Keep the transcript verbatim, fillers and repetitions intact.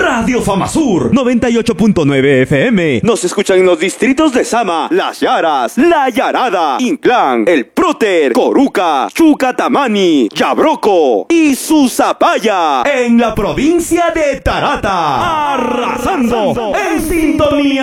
Radio Famasur noventa y ocho punto nueve F M. Nos escuchan en los distritos de Sama, Las Yaras, La Yarada, Inclán, El Próter, Coruca, Chucatamani, Yabroco y Susapaya, en la provincia de Tarata, arrasando en sintonía.